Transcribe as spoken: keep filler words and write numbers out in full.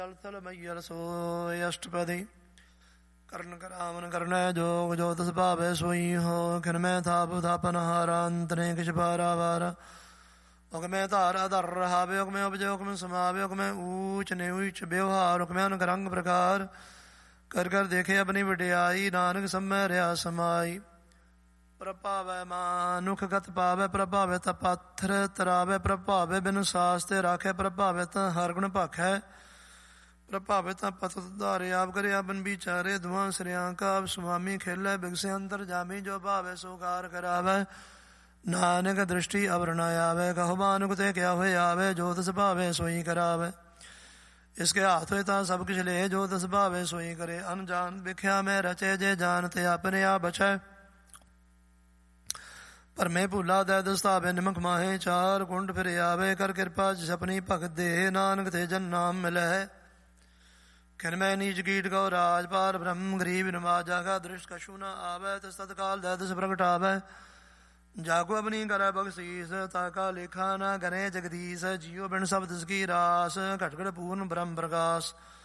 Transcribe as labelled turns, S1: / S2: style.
S1: ਜਲ ਥਲ ਮਈਲ ਸੋਇ ਅਸ਼ਟਪਦੀ ਕਰਨ ਕਰਾਵਨ ਕਰਨੈ ਜੋਗ ਜੋ ਤਿਸ ਭਾਵੈ ਸੋਈ ਹੋ। ਖਿਨ ਮੈਂ ਥਾਪ ਥਾਪਨ ਹਾਰਾ ਅੰਤਰੇ ਕਿਛ ਪਾਰਾ ਵਾਰਾ। ਹੁਕਮੈ ਧਾਰਾ ਧਰ ਰਹਾਵੇ ਹੁਕਮੈ ਉਪਜੈ ਹੁਕਮੈ ਸਮਾਵੇ ਹੁਕਮੈ ਊਚ ਨਿਊਚ ਵਿਵਹਾਰ ਹੁਕਮੈ ਅਨਕ ਰੰਗ ਪ੍ਰਕਾਰ। ਕਰ ਕਰ ਦੇਖੇ ਆਪਣੀ ਵਡਿਆਈ ਨਾਨਕ ਸੰਮੈ ਰਿਆ ਸਮਾਈ। ਪ੍ਰਭਾਵੈ ਮਾਨੁਖ ਗਤ ਪਾਵੈ ਪ੍ਰਭਾਵੈ ਤਾ ਪਾਥਰ ਤਰਾਵੈ ਪ੍ਰਭਾਵੈ ਬਿਨ ਸਾਸ ਤੇ ਰਾਖੈ ਪ੍ਰਭਾਵੈ ਤਾ ਹਰ ਗੁਣ ਭਾਖੈ। ਪ੍ਰਭਾਵਿ ਤਾਂ ਪਤ ਧਾਰੇ ਆਪ ਕਰੇ ਆਪਨ ਵਿਚਾਰੇ ਦੁਆ ਸਰਿਆਂ ਕਾ ਆਪ ਸੁਆਮੀ ਖੇਲੇ ਬਿਗਸੇ ਅੰਦਰ ਜਾਮੀ ਜੋ ਭਾਵੇ ਸੋ ਕਾਰ ਕਰਾਵੈ। ਨਾਨਕ ਦ੍ਰਿਸ਼ਟੀ ਅਵਰ ਨ ਆਵੇ ਕਹੋ ਮਾਨੁਖ ਤੇ ਕਿਆ ਹੋਏ ਆਵੇ ਜੋ ਤਿਸ ਭਾਵੇ ਸੋਈ ਕਰਾਵੇ। ਇਸਕੇ ਹਾਥ ਹੋਏ ਤਾਂ ਸਭ ਕਿਛ ਲੇ ਜੋ ਤਿਸ ਭਾਵੇ ਸੋਈ ਕਰੇ। ਅਨਜਾਨ ਵਿਖਿਆ ਮੈਂ ਰਚੇ ਜੇ ਜਾਨ ਤੇ ਆਪਣੇ ਆਪ ਬਚੈ। ਭਰਮੇ ਭੂਲਾ ਦੈ ਦਸਤਾਵੇ ਨਿਮਕ ਮਾਹੇ ਚਾਰ ਕੁੰਡ ਫਿਰ ਆਵੇ। ਕਰ ਕਿਰਪਾ ਜਿਸ ਆਪਣੀ ਭਗਤ ਦੇ ਨਾਨਕ ਤੇ ਜਨ ਨਾਮ ਮਿਲੈ। ਖਿਨ ਮੈਂ ਨੀਚ ਕੀਟ ਕਉ ਰਾਜ ਪਾਰ ਬ੍ਰਹਮ ਗਰੀਬ ਨਿਵਾਜਾ ਕਾ ਦ੍ਰਿਸ਼ਟ ਕਛੂ ਨ ਆਵੈ। ਤਿਸ ਤਤਕਾਲ ਦੈ ਤਿਸ ਪ੍ਰਗਟਾਵੈ ਜਾਗੋ ਆਪਣੀ ਕਰੈ ਬਖਸ਼ੀਸ। ਤਾ ਕਾ ਲੇਖਾ ਨ ਕਰੇ ਜਗਦੀਸ਼ ਜੀਉ ਬਿਨ ਸਭ ਤਿਸ ਕੀ ਰਾਸ। ਘਟ ਘਟ ਪੂਰਨ ਬ੍ਰਹਮ ਪ੍ਰਕਾਸ਼।